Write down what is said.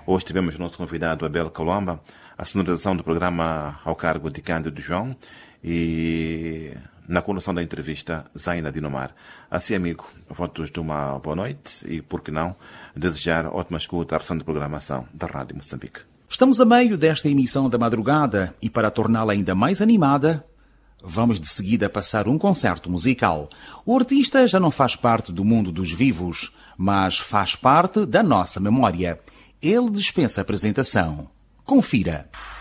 Hoje tivemos o nosso convidado Abel Calomba, a sonorização do programa ao cargo de Cândido João e na condução da entrevista Zaina Dinomar. Assim, amigo, votos de uma boa noite e, por que não, desejar ótima escuta à versão de programação da Rádio Moçambique. Estamos a meio desta emissão da madrugada e, para torná-la ainda mais animada, vamos de seguida passar um concerto musical. O artista já não faz parte do mundo dos vivos, mas faz parte da nossa memória. Ele dispensa apresentação. Confira.